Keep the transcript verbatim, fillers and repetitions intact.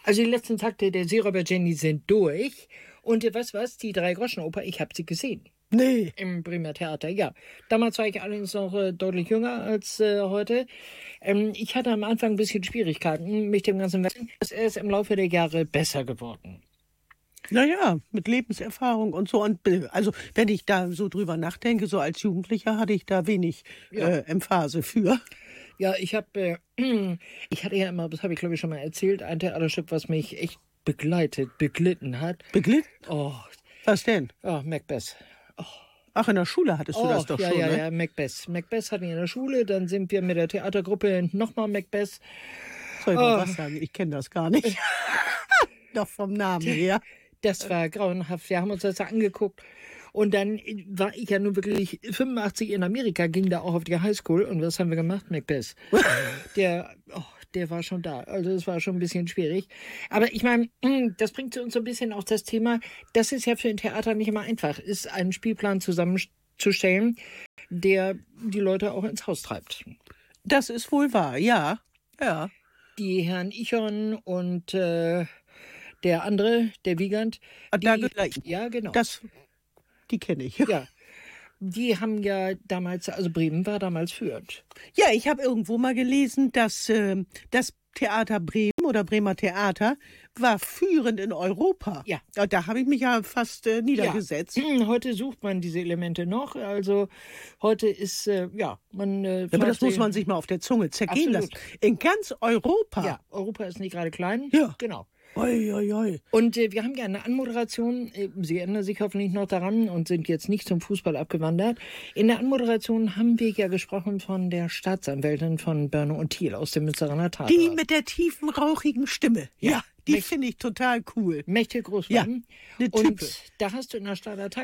Also die letzten Takte der Seeräuber Jenny sind durch. Und äh, weißt du was, die Drei-Groschen-Oper, ich habe sie gesehen. Nee. Im Bremer Theater, ja. Damals war ich allerdings noch äh, deutlich jünger als äh, heute. Ähm, ich hatte am Anfang ein bisschen Schwierigkeiten mit dem ganzen Wetten. Es ist im Laufe der Jahre besser geworden. Naja, mit Lebenserfahrung und so. Und also, wenn ich da so drüber nachdenke, so als Jugendlicher hatte ich da wenig Ja. äh, Emphase für. Ja, ich habe, äh, ich hatte ja immer, das habe ich glaube ich schon mal erzählt, ein Theaterstück, was mich echt begleitet, beglitten hat. Beglitten? Oh, Was denn? oh Macbeth. Ach, in der Schule hattest du Oh, das doch ja, schon, ja, ne? ja, Macbeth. Macbeth hatten wir in der Schule, dann sind wir mit der Theatergruppe nochmal Macbeth. Soll ich mal Oh. was sagen? Ich kenne das gar nicht. Doch vom Namen her. Das war grauenhaft. Wir haben uns das angeguckt. Und dann war ich ja nun wirklich fünfundachtzig in Amerika, ging da auch auf die Highschool. Und was haben wir gemacht? Macbeth. Der, oh, der war schon da. Also es war schon ein bisschen schwierig. Aber ich meine, das bringt uns so ein bisschen auf das Thema, das ist ja für ein Theater nicht immer einfach, ist einen Spielplan zusammenzustellen, der die Leute auch ins Haus treibt. Das ist wohl wahr, ja. Ja. Die Herrn Ichon und äh, der andere, der Wiegand. Ah, Die, da gleich. ja, genau. Das, die kenne ich. Ja, die haben ja damals, also Bremen war damals führend. Ja, ich habe irgendwo mal gelesen, dass äh, das Theater Bremen oder Bremer Theater war führend in Europa. Ja. Ja, da habe ich mich ja fast äh, niedergesetzt. Ja. Heute sucht man diese Elemente noch. Also heute ist, äh, ja, man... Äh, Ja, aber das fragt muss sich- man sich mal auf der Zunge zergehen Absolut. lassen. In ganz Europa. Ja, Europa ist nicht gerade klein. Ja. Genau. Oi, oi, oi. Und äh, wir haben ja eine Anmoderation, äh, Sie erinnern sich hoffentlich noch daran und sind jetzt nicht zum Fußball abgewandert. In der Anmoderation haben wir ja gesprochen von der Staatsanwältin von Börne und Thiel aus dem Münsteraner Tatort. Die mit der tiefen, rauchigen Stimme. Ja, Ja. die Mächt- finde ich total cool. mächtig groß Ja, waren. eine Und Type. da hast du in der Stadtattacke